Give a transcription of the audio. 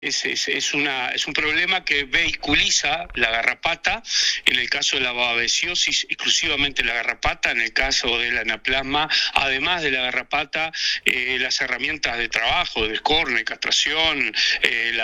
Es un problema que vehiculiza la garrapata, en el caso de la babesiosis, exclusivamente la garrapata, en el caso del anaplasma, además de la garrapata, las herramientas de trabajo, de escorne, castración,